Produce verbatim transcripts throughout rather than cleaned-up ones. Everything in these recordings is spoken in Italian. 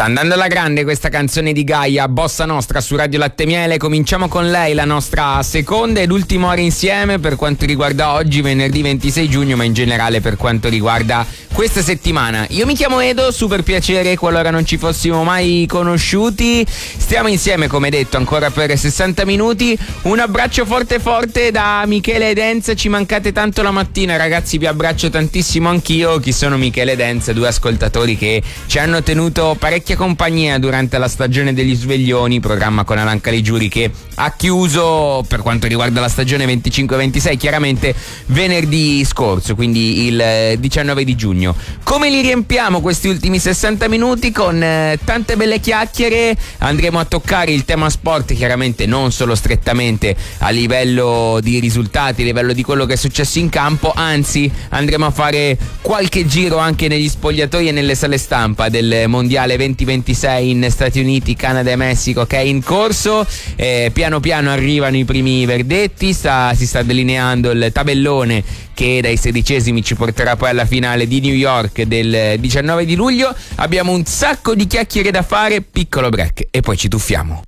Sta andando alla grande questa canzone di Gaia, Bossa Nostra su Radio Latte Miele. Cominciamo con lei la nostra seconda ed ultima ora insieme per quanto riguarda oggi, venerdì ventisei giugno, ma in generale per quanto riguarda questa settimana. Io mi chiamo Edo, super piacere qualora non ci fossimo mai conosciuti. Stiamo insieme, come detto, ancora per sessanta minuti. Un abbraccio forte forte da Michele ed Enza. Ci mancate tanto la mattina, ragazzi, vi abbraccio tantissimo anch'io. Chi sono Michele ed Enza? Due ascoltatori che ci hanno tenuto parecchia compagnia durante la stagione degli Sveglioni, programma con Alan Caligiuri che ha chiuso per quanto riguarda la stagione venticinque ventisei chiaramente venerdì scorso, quindi il diciannove di giugno. Come li riempiamo questi ultimi sessanta minuti? Con eh, tante belle chiacchiere. Andremo a toccare il tema sport, chiaramente non solo strettamente a livello di risultati, a livello di quello che è successo in campo, anzi andremo a fare qualche giro anche negli spogliatoi e nelle sale stampa del mondiale venti ventisei in Stati Uniti, Canada e Messico che è in corso. Eh, piano piano arrivano i primi verdetti, sta, si sta delineando il tabellone che dai sedicesimi ci porterà poi alla finale di New York del diciannove di luglio. Abbiamo un sacco di chiacchiere da fare, piccolo break e poi ci tuffiamo.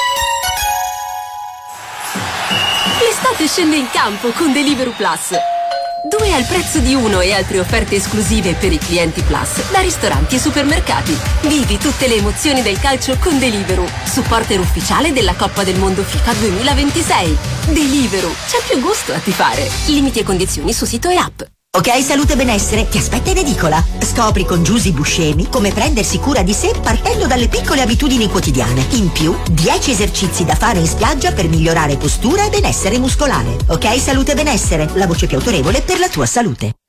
L'estate scende in campo con Deliveroo Plus. Due al prezzo di uno e altre offerte esclusive per i clienti Plus da ristoranti e supermercati. Vivi tutte le emozioni del calcio con Deliveroo, supporter ufficiale della Coppa del Mondo FIFA duemilaventisei. Deliveroo, c'è più gusto a tifare. Limiti e condizioni su sito e app. Ok Salute Benessere ti aspetta in edicola. Scopri con Giusy Buscemi come prendersi cura di sé partendo dalle piccole abitudini quotidiane. In più, dieci esercizi da fare in spiaggia per migliorare postura e benessere muscolare. Ok Salute Benessere, la voce più autorevole per la tua salute.